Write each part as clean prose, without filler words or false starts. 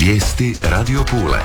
Vijesti Radio Pule.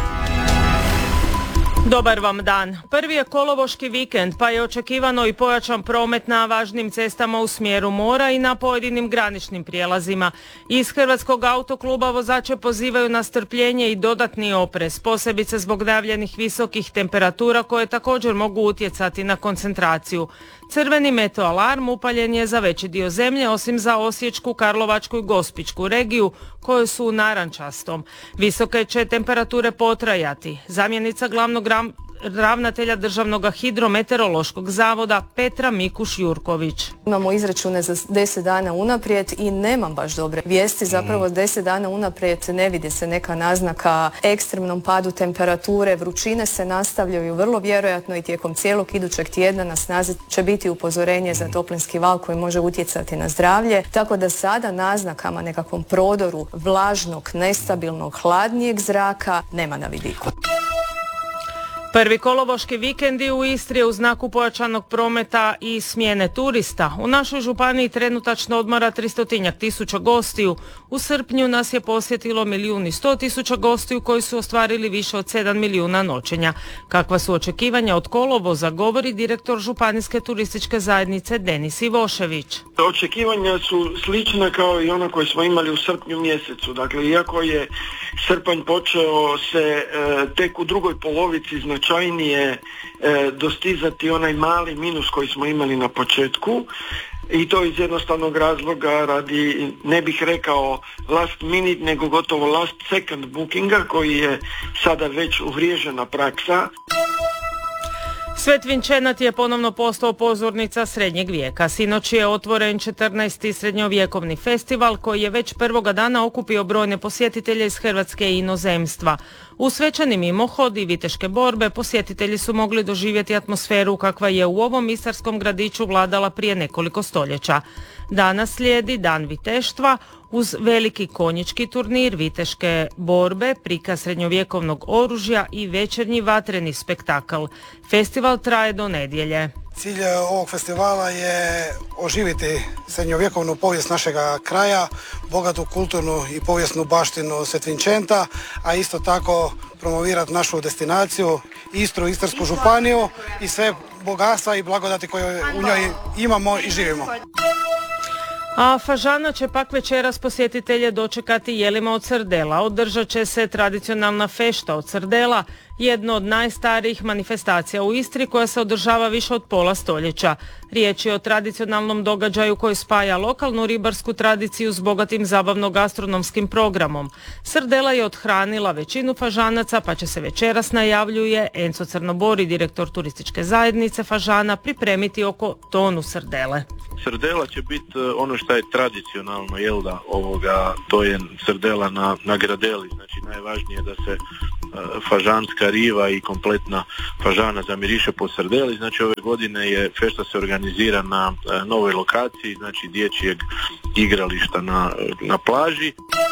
Dobar vam dan. Prvi je kolovoški vikend, pa je očekivano i pojačan promet na važnim cestama u smjeru mora i na pojedinim graničnim prijelazima. Iz Hrvatskog autokluba vozače pozivaju na strpljenje i dodatni oprez, posebice zbog najavljenih visokih temperatura koje također mogu utjecati na koncentraciju. Crveni meteoalarm upaljen je za veći dio zemlje, osim za Osječku, Karlovačku i Gospićku regiju, koje su u narančastom. Visoke će temperature potrajati. Zamjenica glavnog ravnatelja Državnog hidrometeorološkog zavoda Petra Mikuš-Jurković. Imamo izračune za 10 dana unaprijed i nemam baš dobre vijesti. Zapravo 10 dana unaprijed ne vidi se neka naznaka ekstremnom padu temperature. Vrućine se nastavljaju vrlo vjerojatno i tijekom cijelog idućeg tjedna na snazi će biti upozorenje za toplinski val koji može utjecati na zdravlje. Tako da sada naznakama nekakvom prodoru vlažnog, nestabilnog, hladnijeg zraka nema na vidiku. Prvi kolovoški vikendi u Istri je u znaku pojačanog prometa i smjene turista. U našoj županiji trenutačno odmara 300.000 gostiju. U srpnju nas je posjetilo 1.100.000 gostiju koji su ostvarili više od 7 milijuna noćenja. Kakva su očekivanja od kolovoza, govori direktor Županijske turističke zajednice Denis Ivošević. Očekivanja su slična kao i ona koje smo imali u srpnju mjesecu. Dakle, iako je srpanj počeo se tek u drugoj polovici značajnije dostizati onaj mali minus koji smo imali na početku, i to iz jednostavnog razloga radi, ne bih rekao last minute, nego gotovo last second bookinga koji je sada već uvriježena praksa. Svet Vinčenat je ponovno postao pozornica srednjeg vijeka. Sinoć je otvoren 14. srednjovjekovni festival koji je već prvoga dana okupio brojne posjetitelje iz Hrvatske i inozemstva. U svečani mimohod i viteške borbe posjetitelji su mogli doživjeti atmosferu kakva je u ovom istarskom gradiću vladala prije nekoliko stoljeća. Danas slijedi Dan viteštva uz veliki konjički turnir, viteške borbe, prikaz srednjovjekovnog oružja i večernji vatreni spektakl. Festival traje do nedjelje. Cilj ovog festivala je oživiti srednjovjekovnu povijest našega kraja, bogatu kulturnu i povijesnu baštinu Svetvinčenta, a isto tako promovirati našu destinaciju, Istru, Istarsku županiju i sve bogatstva i blagodati koje u njoj imamo i živimo. A Fažana će pak večeras posjetitelje dočekati jelima od srdela. Održat će se tradicionalna fešta od srdela, jedno od najstarijih manifestacija u Istri koja se održava više od pola stoljeća. Riječ je o tradicionalnom događaju koji spaja lokalnu ribarsku tradiciju s bogatim zabavno-gastronomskim programom. Srdela je othranila većinu Fažanaca, pa će se večeras, najavljuje Enzo Crnobori, direktor turističke zajednice Fažana, pripremiti oko tonu srdele. Srdela će biti ono što je tradicionalno, to je srdela na gradeli, znači najvažnije je da se fažanska riva i kompletna fažana zamiriše po srdeli. Znači ove godine je fešta se organizira na novoj lokaciji, znači dječjeg igrališta na plaži.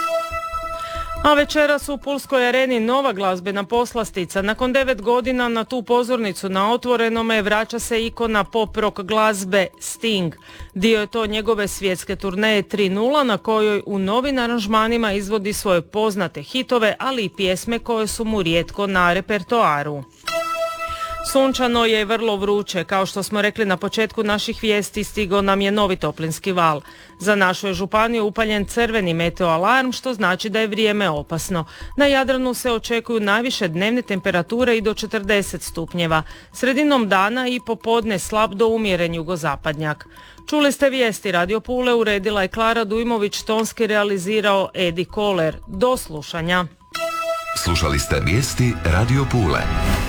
A večeras u Pulskoj areni nova glazbena poslastica. Nakon 9 godina na tu pozornicu na otvorenome vraća se ikona pop rock glazbe Sting. Dio je to njegove svjetske turneje 3.0 na kojoj u novim aranžmanima izvodi svoje poznate hitove, ali i pjesme koje su mu rijetko na repertoaru. Sunčano je i vrlo vruće. Kao što smo rekli na početku naših vijesti, stigao nam je novi toplinski val. Za našu je županiju upaljen crveni meteoalarm, što znači da je vrijeme opasno. Na Jadranu se očekuju najviše dnevne temperature i do 40 stupnjeva. Sredinom dana i popodne slab do umjeren jugozapadnjak. Čuli ste vijesti Radio Pule, uredila je Klara Dujmović, tonski realizirao Edi Koler. Do slušanja. Slušali ste vijesti Radio Pule.